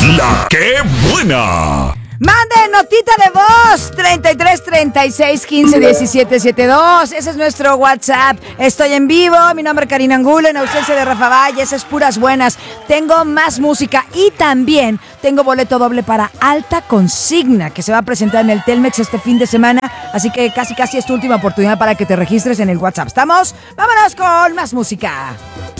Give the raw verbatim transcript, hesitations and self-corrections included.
La ¡Qué buena! Mande notita de voz treinta y tres, treinta y seis, quince, diecisiete, setenta y dos. Ese es nuestro WhatsApp. Estoy en vivo. Mi nombre es Karina Angulo, en ausencia de Rafa Valles. Es puras buenas. Tengo más música y también tengo boleto doble para Alta Consigna, que se va a presentar en el Telmex este fin de semana. Así que casi casi es tu última oportunidad para que te registres en el WhatsApp. ¿Estamos? Vámonos con más música.